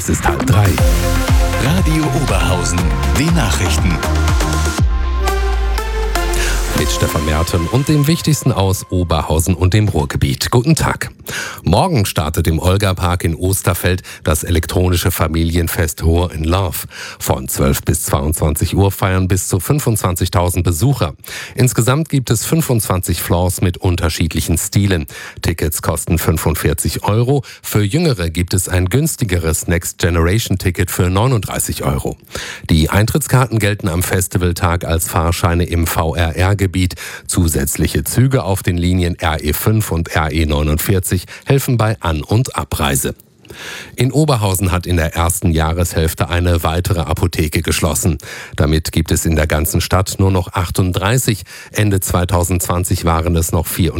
Es ist 2:30. Radio Oberhausen, die Nachrichten. Mit Stefan Merten und dem Wichtigsten aus Oberhausen und dem Ruhrgebiet. Guten Tag. Morgen startet im Olga-Park in Osterfeld das elektronische Familienfest Roar in Love. Von 12 bis 22 Uhr feiern bis zu 25.000 Besucher. Insgesamt gibt es 25 Floors mit unterschiedlichen Stilen. Tickets kosten 45 €. Für Jüngere gibt es ein günstigeres Next Generation Ticket für 39 €. Die Eintrittskarten gelten am Festivaltag als Fahrscheine im VRR-Gebiet. Zusätzliche Züge auf den Linien RE5 und RE49 helfen bei An- und Abreise. In Oberhausen hat in der ersten Jahreshälfte eine weitere Apotheke geschlossen. Damit gibt es in der ganzen Stadt nur noch 38. Ende 2020 waren es noch 4.